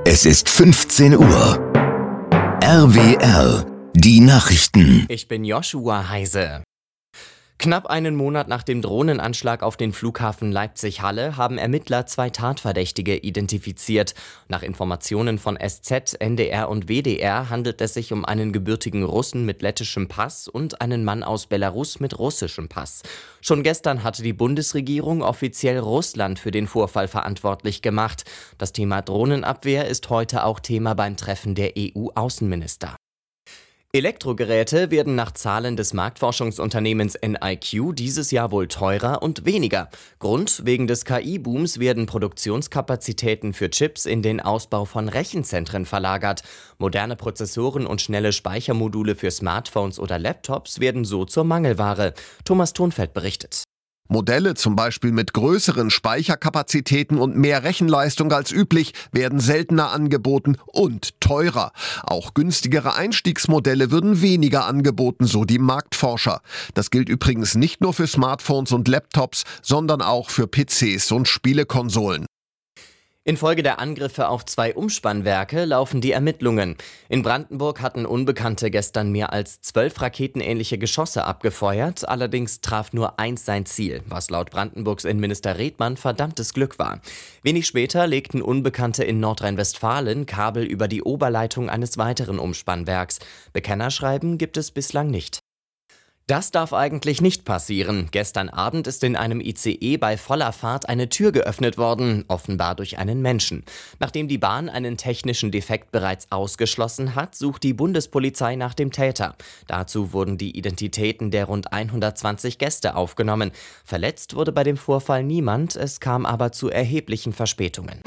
Es ist 15 Uhr. RWR, die Nachrichten. Ich bin Joshua Heise. Knapp einen Monat nach dem Drohnenanschlag auf den Flughafen Leipzig-Halle haben Ermittler 2 Tatverdächtige identifiziert. Nach Informationen von SZ, NDR und WDR handelt es sich um einen gebürtigen Russen mit lettischem Pass und einen Mann aus Belarus mit russischem Pass. Schon gestern hatte die Bundesregierung offiziell Russland für den Vorfall verantwortlich gemacht. Das Thema Drohnenabwehr ist heute auch Thema beim Treffen der EU-Außenminister. Elektrogeräte werden nach Zahlen des Marktforschungsunternehmens NIQ dieses Jahr wohl teurer und weniger. Grund: wegen des KI-Booms werden Produktionskapazitäten für Chips in den Ausbau von Rechenzentren verlagert. Moderne Prozessoren und schnelle Speichermodule für Smartphones oder Laptops werden so zur Mangelware. Thomas Thonfeld berichtet. Modelle zum Beispiel mit größeren Speicherkapazitäten und mehr Rechenleistung als üblich werden seltener angeboten und teurer. Auch günstigere Einstiegsmodelle würden weniger angeboten, so die Marktforscher. Das gilt übrigens nicht nur für Smartphones und Laptops, sondern auch für PCs und Spielekonsolen. Infolge der Angriffe auf 2 Umspannwerke laufen die Ermittlungen. In Brandenburg hatten Unbekannte gestern mehr als 12 raketenähnliche Geschosse abgefeuert. Allerdings traf nur eins sein Ziel, was laut Brandenburgs Innenminister Redmann verdammtes Glück war. Wenig später legten Unbekannte in Nordrhein-Westfalen Kabel über die Oberleitung eines weiteren Umspannwerks. Bekennerschreiben gibt es bislang nicht. Das darf eigentlich nicht passieren. Gestern Abend ist in einem ICE bei voller Fahrt eine Tür geöffnet worden, offenbar durch einen Menschen. Nachdem die Bahn einen technischen Defekt bereits ausgeschlossen hat, sucht die Bundespolizei nach dem Täter. Dazu wurden die Identitäten der rund 120 Gäste aufgenommen. Verletzt wurde bei dem Vorfall niemand, es kam aber zu erheblichen Verspätungen.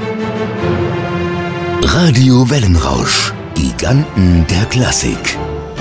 Radio Wellenrausch, Giganten der Klassik.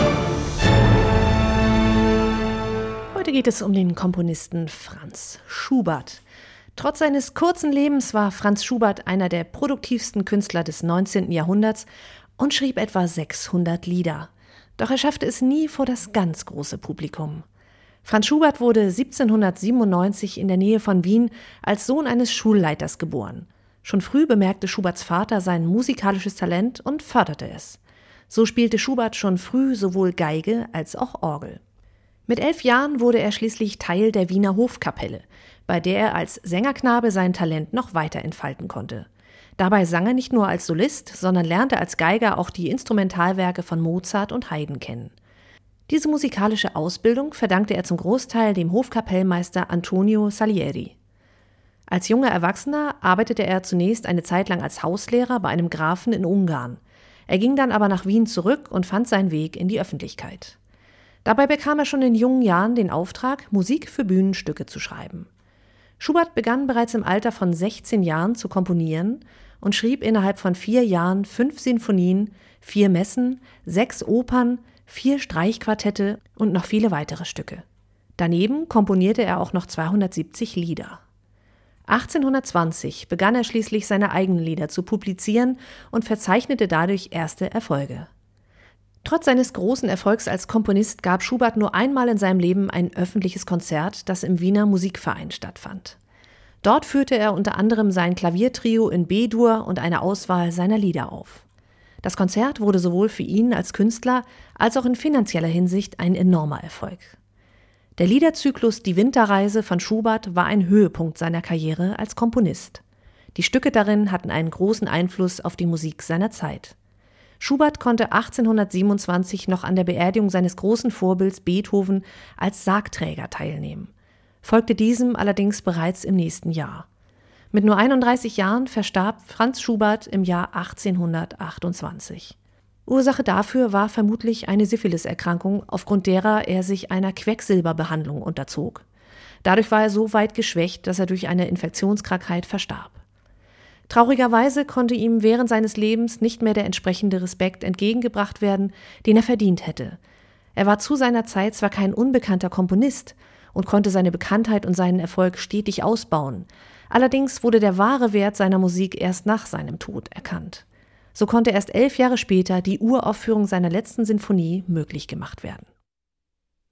Heute geht es um den Komponisten Franz Schubert. Trotz seines kurzen Lebens war Franz Schubert einer der produktivsten Künstler des 19. Jahrhunderts und schrieb etwa 600 Lieder. Doch er schaffte es nie vor das ganz große Publikum. Franz Schubert wurde 1797 in der Nähe von Wien als Sohn eines Schulleiters geboren. Schon früh bemerkte Schuberts Vater sein musikalisches Talent und förderte es. So spielte Schubert schon früh sowohl Geige als auch Orgel. Mit 11 Jahren wurde er schließlich Teil der Wiener Hofkapelle, bei der er als Sängerknabe sein Talent noch weiter entfalten konnte. Dabei sang er nicht nur als Solist, sondern lernte als Geiger auch die Instrumentalwerke von Mozart und Haydn kennen. Diese musikalische Ausbildung verdankte er zum Großteil dem Hofkapellmeister Antonio Salieri. Als junger Erwachsener arbeitete er zunächst eine Zeit lang als Hauslehrer bei einem Grafen in Ungarn. Er ging dann aber nach Wien zurück und fand seinen Weg in die Öffentlichkeit. Dabei bekam er schon in jungen Jahren den Auftrag, Musik für Bühnenstücke zu schreiben. Schubert begann bereits im Alter von 16 Jahren zu komponieren und schrieb innerhalb von 4 Jahren 5 Sinfonien, 4 Messen, 6 Opern, 4 Streichquartette und noch viele weitere Stücke. Daneben komponierte er auch noch 270 Lieder. 1820 begann er schließlich seine eigenen Lieder zu publizieren und verzeichnete dadurch erste Erfolge. Trotz seines großen Erfolgs als Komponist gab Schubert nur einmal in seinem Leben ein öffentliches Konzert, das im Wiener Musikverein stattfand. Dort führte er unter anderem sein Klaviertrio in B-Dur und eine Auswahl seiner Lieder auf. Das Konzert wurde sowohl für ihn als Künstler als auch in finanzieller Hinsicht ein enormer Erfolg. Der Liederzyklus Die Winterreise von Schubert war ein Höhepunkt seiner Karriere als Komponist. Die Stücke darin hatten einen großen Einfluss auf die Musik seiner Zeit. Schubert konnte 1827 noch an der Beerdigung seines großen Vorbilds Beethoven als Sargträger teilnehmen, folgte diesem allerdings bereits im nächsten Jahr. Mit nur 31 Jahren verstarb Franz Schubert im Jahr 1828. Ursache dafür war vermutlich eine Syphiliserkrankung, aufgrund derer er sich einer Quecksilberbehandlung unterzog. Dadurch war er so weit geschwächt, dass er durch eine Infektionskrankheit verstarb. Traurigerweise konnte ihm während seines Lebens nicht mehr der entsprechende Respekt entgegengebracht werden, den er verdient hätte. Er war zu seiner Zeit zwar kein unbekannter Komponist und konnte seine Bekanntheit und seinen Erfolg stetig ausbauen, allerdings wurde der wahre Wert seiner Musik erst nach seinem Tod erkannt. So konnte erst 11 Jahre später die Uraufführung seiner letzten Sinfonie möglich gemacht werden.